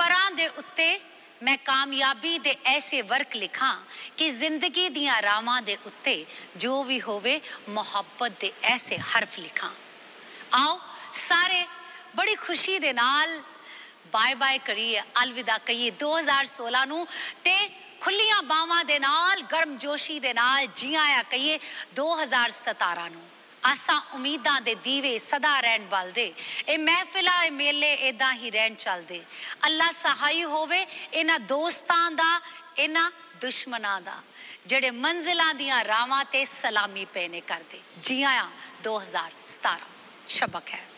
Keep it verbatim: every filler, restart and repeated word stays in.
परां दे उत्ते मैं कामयाबी दे ऐसे वर्क लिखां कि जिंदगी दियां रावां दे उत्ते जो भी होवे मुहब्बत दे ऐसे हरफ लिखां। आओ सारे बड़ी खुशी दे नाल बाय बाय करिए, अलविदा कहिए दो हज़ार सोलह नू ते खुलियां बावां दे नाल गर्मजोशी दे नाल जी आया कहिए दो हज़ार सतारह नू। आसा उम्मीदां दे दीवे सदा रहन बलदे, ए महफिला ए मेले इदां ही रहन चलदे। अल्लाह सहाई होवे इन्हां दोस्तां दा इन्हां दुश्मनां दा जेड़े मंजिलां दियां रावां ते सलामी पैने करदे। जी आया दो हज़ार सतारह। शबक है।